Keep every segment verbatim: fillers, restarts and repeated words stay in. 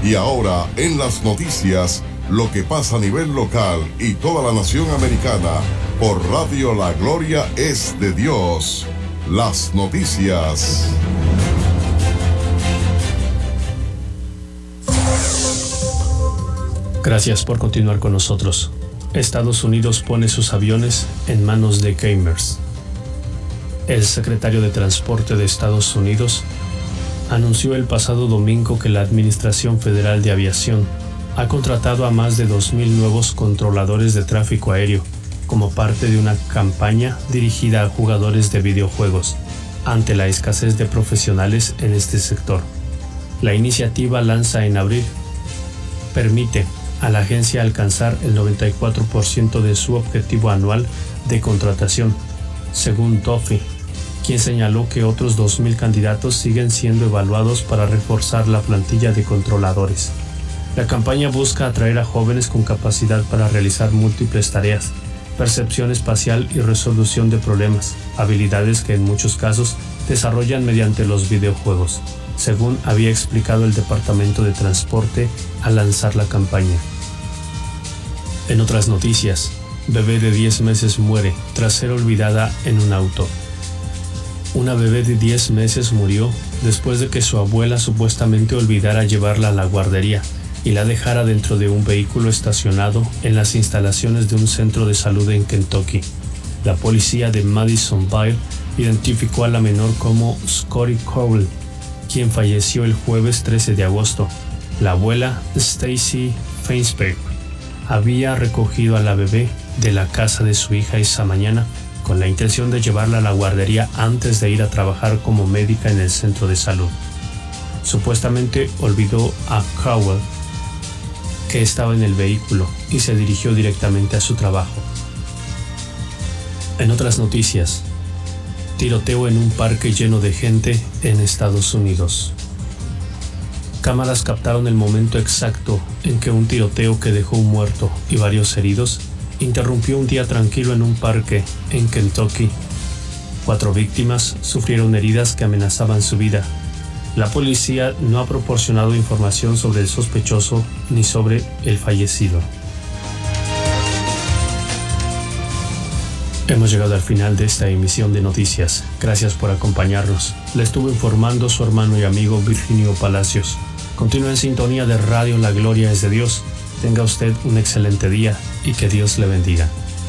Y ahora, en las noticias, lo que pasa a nivel local y toda la nación americana, por Radio La Gloria es de Dios. Las noticias. Gracias por continuar con nosotros. Estados Unidos pone sus aviones en manos de gamers. El secretario de Transporte de Estados Unidos anunció el pasado domingo que la Administración Federal de Aviación ha contratado a más de dos mil nuevos controladores de tráfico aéreo como parte de una campaña dirigida a jugadores de videojuegos ante la escasez de profesionales en este sector. La iniciativa lanza en abril permite a la agencia alcanzar el noventa y cuatro por ciento de su objetivo anual de contratación, según Duffy, quien señaló que otros dos mil candidatos siguen siendo evaluados para reforzar la plantilla de controladores. La campaña busca atraer a jóvenes con capacidad para realizar múltiples tareas, percepción espacial y resolución de problemas, habilidades que en muchos casos desarrollan mediante los videojuegos, según había explicado el Departamento de Transporte al lanzar la campaña. En otras noticias, bebé de diez meses muere tras ser olvidada en un auto. Una bebé de diez meses murió después de que su abuela supuestamente olvidara llevarla a la guardería y la dejara dentro de un vehículo estacionado en las instalaciones de un centro de salud en Kentucky. La policía de Madisonville identificó a la menor como Scotty Cowell, quien falleció el jueves trece de agosto. La abuela, Stacy Feinsberg, había recogido a la bebé de la casa de su hija esa mañana con la intención de llevarla a la guardería antes de ir a trabajar como médica en el centro de salud. Supuestamente olvidó a Cowell, que estaba en el vehículo, y se dirigió directamente a su trabajo. En otras noticias, tiroteo en un parque lleno de gente en Estados Unidos. Cámaras captaron el momento exacto en que un tiroteo que dejó un muerto y varios heridos interrumpió un día tranquilo en un parque en Kentucky. Cuatro víctimas sufrieron heridas que amenazaban su vida. La policía no ha proporcionado información sobre el sospechoso ni sobre el fallecido. Hemos llegado al final de esta emisión de noticias. Gracias por acompañarnos. Le estuvo informando su hermano y amigo Virginio Palacios. Continúe en sintonía de Radio La Gloria es de Dios. Tenga usted un excelente día y que Dios le bendiga.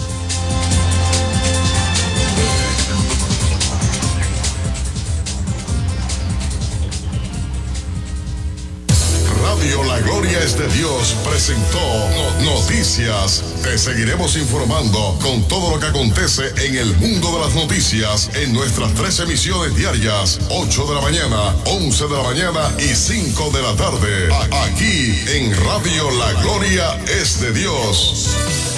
Radio La Gloria es de Dios presentó Noticias. Te seguiremos informando con todo lo que acontece en el mundo de las noticias en nuestras tres emisiones diarias, ocho de la mañana, once de la mañana y cinco de la tarde. Aquí en Radio La Gloria es de Dios.